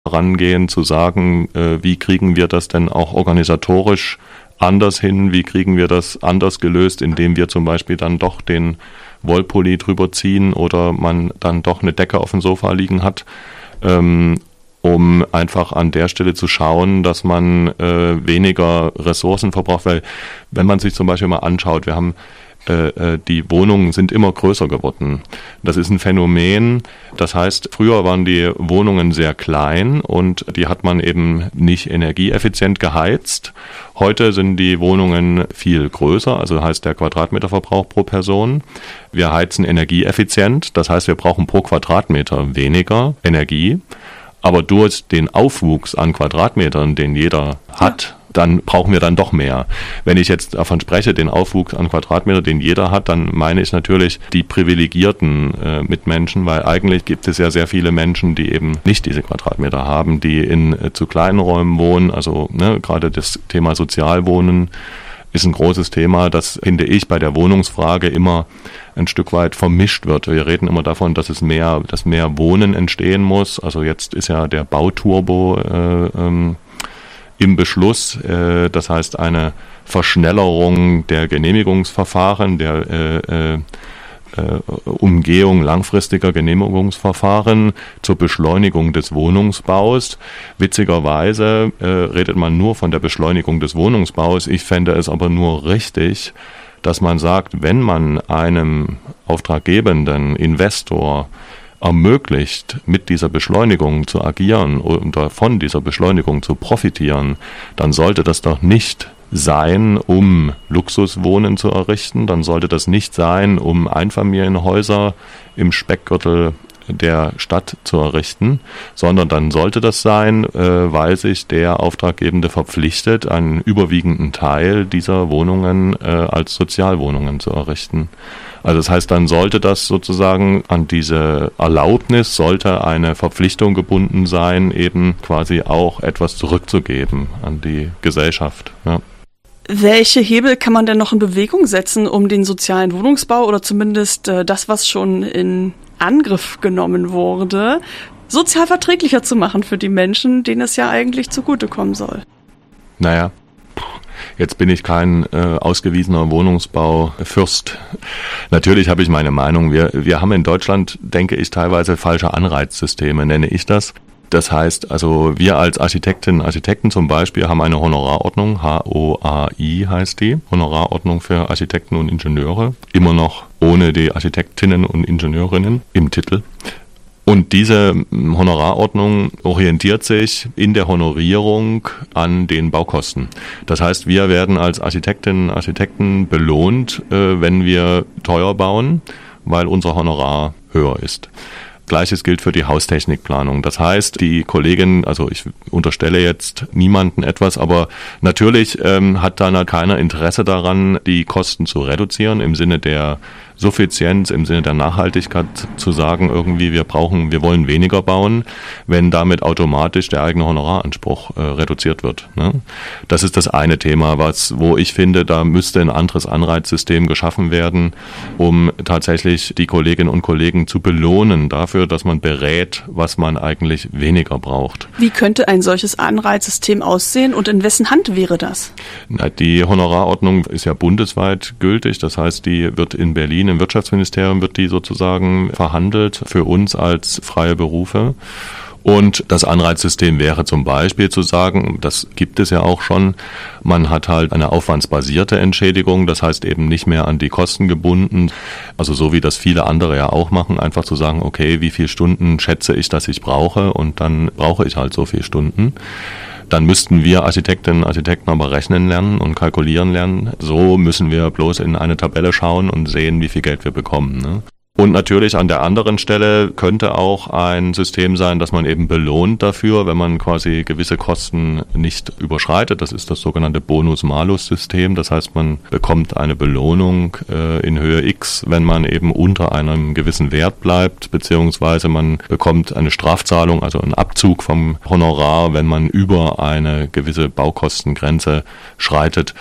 rangehen, zu sagen, wie kriegen wir das denn auch organisatorisch anders hin, wie kriegen wir das anders gelöst, indem wir zum Beispiel dann doch den Wollpulli drüber ziehen oder man dann doch eine Decke auf dem Sofa liegen hat, um einfach an der Stelle zu schauen, dass man weniger Ressourcen verbraucht, weil wenn man sich zum Beispiel mal anschaut, wir haben die Wohnungen sind immer größer geworden. Das ist ein Phänomen. Das heißt, früher waren die Wohnungen sehr klein und die hat man eben nicht energieeffizient geheizt. Heute sind die Wohnungen viel größer, also heißt der Quadratmeterverbrauch pro Person. Wir heizen energieeffizient, das heißt, wir brauchen pro Quadratmeter weniger Energie. Aber durch den Aufwuchs an Quadratmetern, den jeder hat, dann brauchen wir dann doch mehr. Wenn ich jetzt davon spreche, den Aufwuchs an Quadratmeter, den jeder hat, dann meine ich natürlich die privilegierten Mitmenschen, weil eigentlich gibt es ja sehr viele Menschen, die eben nicht diese Quadratmeter haben, die in zu kleinen Räumen wohnen. Also gerade das Thema Sozialwohnen ist ein großes Thema, das, finde ich, bei der Wohnungsfrage immer ein Stück weit vermischt wird. Wir reden immer davon, dass mehr Wohnen entstehen muss. Also jetzt ist ja der Bauturbo im Beschluss, das heißt eine Verschnellerung der Genehmigungsverfahren, der Umgehung langfristiger Genehmigungsverfahren zur Beschleunigung des Wohnungsbaus. Witzigerweise redet man nur von der Beschleunigung des Wohnungsbaus. Ich fände es aber nur richtig, dass man sagt, wenn man einem auftraggebenden Investor ermöglicht, mit dieser Beschleunigung zu agieren oder von dieser Beschleunigung zu profitieren, dann sollte das doch nicht sein, um Luxuswohnen zu errichten, dann sollte das nicht sein, um Einfamilienhäuser im Speckgürtel der Stadt zu errichten, sondern dann sollte das sein, weil sich der Auftraggebende verpflichtet, einen überwiegenden Teil dieser Wohnungen als Sozialwohnungen zu errichten. Also das heißt, dann sollte das sozusagen an diese Erlaubnis, sollte eine Verpflichtung gebunden sein, eben quasi auch etwas zurückzugeben an die Gesellschaft. Ja. Welche Hebel kann man denn noch in Bewegung setzen, um den sozialen Wohnungsbau oder zumindest das, was schon in Angriff genommen wurde, sozial verträglicher zu machen für die Menschen, denen es ja eigentlich zugutekommen soll? Naja, jetzt bin ich kein ausgewiesener Wohnungsbaufürst. Natürlich habe ich meine Meinung. Wir haben in Deutschland, denke ich, teilweise falsche Anreizsysteme, nenne ich das. Das heißt, also wir als Architektinnen und Architekten zum Beispiel haben eine Honorarordnung, HOAI heißt die, Honorarordnung für Architekten und Ingenieure, immer noch ohne die Architektinnen und Ingenieurinnen im Titel. Und diese Honorarordnung orientiert sich in der Honorierung an den Baukosten. Das heißt, wir werden als Architektinnen und Architekten belohnt, wenn wir teuer bauen, weil unser Honorar höher ist. Gleiches gilt für die Haustechnikplanung. Das heißt, die Kollegin, also ich unterstelle jetzt niemanden etwas, aber natürlich hat da keiner Interesse daran, die Kosten zu reduzieren im Sinne der Suffizienz, im Sinne der Nachhaltigkeit zu sagen, irgendwie wir wollen weniger bauen, wenn damit automatisch der eigene Honoraranspruch reduziert wird. Ne? Das ist das eine Thema, wo ich finde, da müsste ein anderes Anreizsystem geschaffen werden, um tatsächlich die Kolleginnen und Kollegen zu belohnen dafür, dass man berät, was man eigentlich weniger braucht. Wie könnte ein solches Anreizsystem aussehen und in wessen Hand wäre das? Die Honorarordnung ist ja bundesweit gültig, das heißt, die wird in Berlin im Wirtschaftsministerium wird die sozusagen verhandelt für uns als freie Berufe. Und das Anreizsystem wäre zum Beispiel zu sagen, das gibt es ja auch schon, man hat halt eine aufwandsbasierte Entschädigung, das heißt eben nicht mehr an die Kosten gebunden, also so wie das viele andere ja auch machen, einfach zu sagen, okay, wie viele Stunden schätze ich, dass ich brauche und dann brauche ich halt so viele Stunden. Dann müssten wir Architektinnen und Architekten aber rechnen lernen und kalkulieren lernen. So müssen wir bloß in eine Tabelle schauen und sehen, wie viel Geld wir bekommen. Ne? Und natürlich an der anderen Stelle könnte auch ein System sein, dass man eben belohnt dafür, wenn man quasi gewisse Kosten nicht überschreitet. Das ist das sogenannte Bonus-Malus-System. Das heißt, man bekommt eine Belohnung in Höhe X, wenn man eben unter einem gewissen Wert bleibt, beziehungsweise man bekommt eine Strafzahlung, also einen Abzug vom Honorar, wenn man über eine gewisse Baukostengrenze schreitet.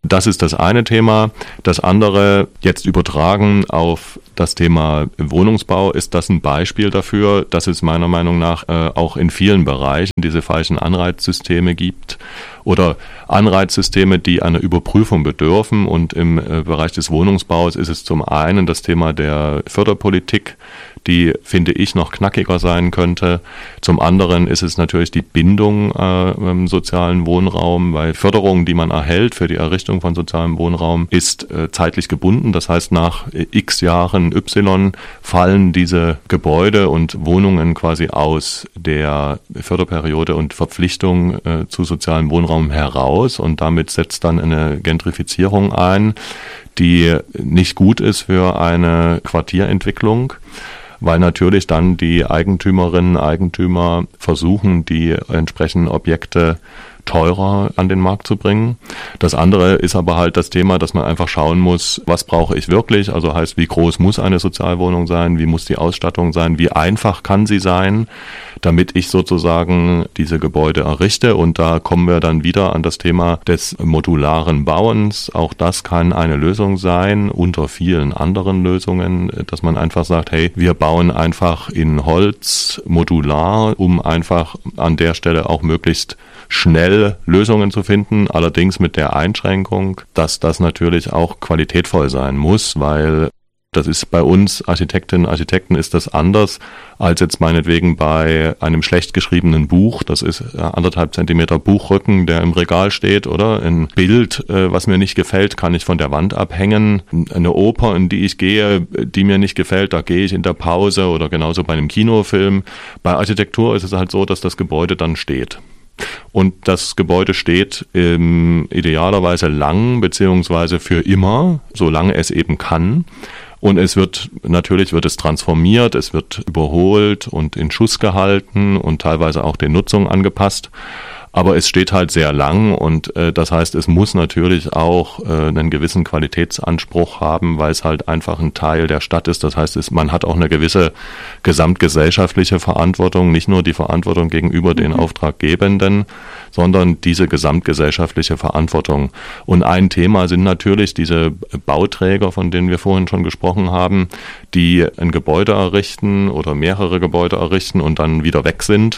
Das ist das eine Thema. Das andere, jetzt übertragen auf das Thema Wohnungsbau, ist das ein Beispiel dafür, dass es meiner Meinung nach auch in vielen Bereichen diese falschen Anreizsysteme gibt oder Anreizsysteme, die einer Überprüfung bedürfen. Und im Bereich des Wohnungsbaus ist es zum einen das Thema der Förderpolitik, die, finde ich, noch knackiger sein könnte. Zum anderen ist es natürlich die Bindung im sozialen Wohnraum, weil Förderung, die man erhält für die Errichtung von sozialem Wohnraum, ist zeitlich gebunden. Das heißt, nach x Jahren Y fallen diese Gebäude und Wohnungen quasi aus der Förderperiode und Verpflichtung zu sozialem Wohnraum heraus. Und damit setzt dann eine Gentrifizierung ein, die nicht gut ist für eine Quartierentwicklung, weil natürlich dann die Eigentümerinnen und Eigentümer versuchen, die entsprechenden Objekte teurer an den Markt zu bringen. Das andere ist aber halt das Thema, dass man einfach schauen muss, was brauche ich wirklich? Also heißt, wie groß muss eine Sozialwohnung sein? Wie muss die Ausstattung sein? Wie einfach kann sie sein, damit ich sozusagen diese Gebäude errichte? Und da kommen wir dann wieder an das Thema des modularen Bauens. Auch das kann eine Lösung sein, unter vielen anderen Lösungen, dass man einfach sagt, hey, wir bauen einfach in Holz modular, um einfach an der Stelle auch möglichst schnell Lösungen zu finden, allerdings mit der Einschränkung, dass das natürlich auch qualitätvoll sein muss, weil das ist bei uns Architektinnen und Architekten ist das anders als jetzt meinetwegen bei einem schlecht geschriebenen Buch. Das ist 1,5 Zentimeter Buchrücken, der im Regal steht, oder? Ein Bild, was mir nicht gefällt, kann ich von der Wand abhängen. Eine Oper, in die ich gehe, die mir nicht gefällt, da gehe ich in der Pause oder genauso bei einem Kinofilm. Bei Architektur ist es halt so, dass das Gebäude dann steht. Und das Gebäude steht idealerweise lang, beziehungsweise für immer, solange es eben kann. Und es wird es transformiert, es wird überholt und in Schuss gehalten und teilweise auch den Nutzungen angepasst. Aber es steht halt sehr lang und das heißt, es muss natürlich auch einen gewissen Qualitätsanspruch haben, weil es halt einfach ein Teil der Stadt ist. Das heißt, man hat auch eine gewisse gesamtgesellschaftliche Verantwortung, nicht nur die Verantwortung gegenüber den Auftraggebenden, sondern diese gesamtgesellschaftliche Verantwortung. Und ein Thema sind natürlich diese Bauträger, von denen wir vorhin schon gesprochen haben, die ein Gebäude errichten oder mehrere Gebäude errichten und dann wieder weg sind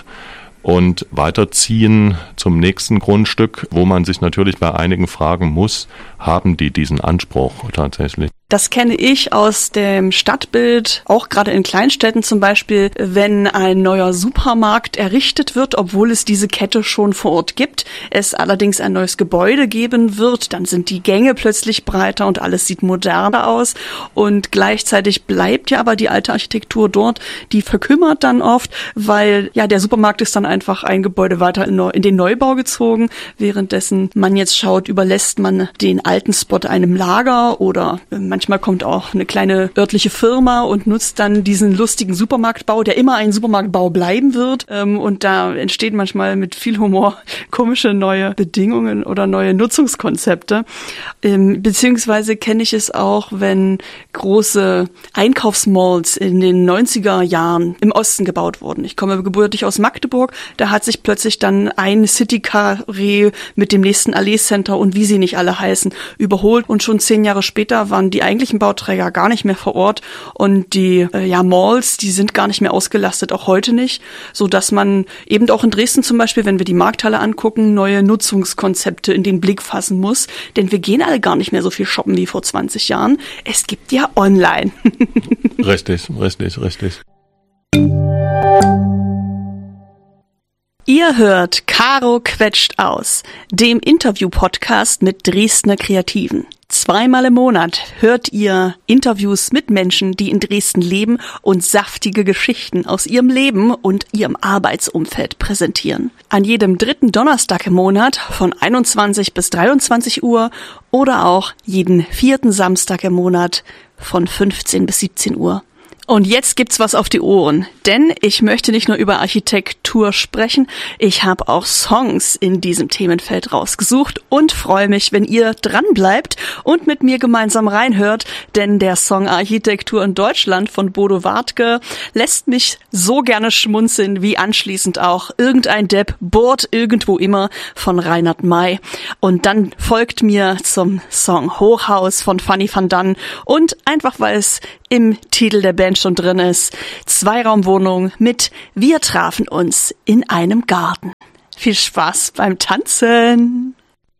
und weiterziehen zum nächsten Grundstück, wo man sich natürlich bei einigen fragen muss, haben die diesen Anspruch tatsächlich? Das kenne ich aus dem Stadtbild, auch gerade in Kleinstädten zum Beispiel, wenn ein neuer Supermarkt errichtet wird, obwohl es diese Kette schon vor Ort gibt, es allerdings ein neues Gebäude geben wird, dann sind die Gänge plötzlich breiter und alles sieht moderner aus und gleichzeitig bleibt ja aber die alte Architektur dort, die verkümmert dann oft, weil ja der Supermarkt ist dann einfach ein Gebäude weiter in den Neubau gezogen, währenddessen man jetzt schaut, überlässt man den alten Spot einem Lager oder manchmal kommt auch eine kleine örtliche Firma und nutzt dann diesen lustigen Supermarktbau, der immer ein Supermarktbau bleiben wird. Und da entstehen manchmal mit viel Humor komische neue Bedingungen oder neue Nutzungskonzepte. Beziehungsweise kenne ich es auch, wenn große Einkaufsmalls in den 90er Jahren im Osten gebaut wurden. Ich komme gebürtig aus Magdeburg. Da hat sich plötzlich dann ein City-Carré mit dem nächsten Allee-Center und wie sie nicht alle heißen, überholt. Und schon 10 Jahre später waren die eigentlichen Bauträger gar nicht mehr vor Ort. Und die Malls, die sind gar nicht mehr ausgelastet, auch heute nicht. So dass man eben auch in Dresden zum Beispiel, wenn wir die Markthalle angucken, neue Nutzungskonzepte in den Blick fassen muss. Denn wir gehen alle gar nicht mehr so viel shoppen wie vor 20 Jahren. Es gibt ja online. Richtig. Ihr hört Caro quetscht aus, dem Interview-Podcast mit Dresdner Kreativen. 2-mal im Monat hört ihr Interviews mit Menschen, die in Dresden leben und saftige Geschichten aus ihrem Leben und ihrem Arbeitsumfeld präsentieren. An jedem 3. Donnerstag im Monat von 21 bis 23 Uhr oder auch jeden 4. Samstag im Monat von 15 bis 17 Uhr. Und jetzt gibt's was auf die Ohren, denn ich möchte nicht nur über Architektur sprechen, ich habe auch Songs in diesem Themenfeld rausgesucht und freue mich, wenn ihr dranbleibt und mit mir gemeinsam reinhört, denn der Song Architektur in Deutschland von Bodo Wartke lässt mich so gerne schmunzeln, wie anschließend auch Irgendein Depp bohrt irgendwo immer von Reinhard May. Und dann folgt mir zum Song Hochhaus von Fanny van Dan und einfach weil es im Titel der Band schon drin ist, Zweiraumwohnung mit Wir trafen uns in einem Garten. Viel Spaß beim Tanzen!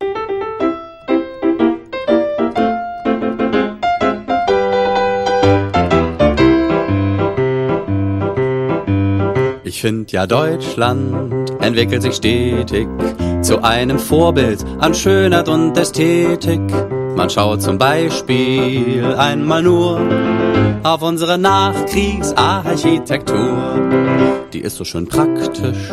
Ich find ja, Deutschland entwickelt sich stetig zu einem Vorbild an Schönheit und Ästhetik. Man schaut zum Beispiel einmal nur auf unsere Nachkriegsarchitektur. Die ist so schön praktisch